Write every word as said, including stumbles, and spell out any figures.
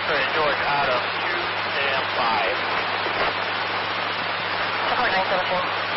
X-ray George Adam, two stand by. Support nine seven two.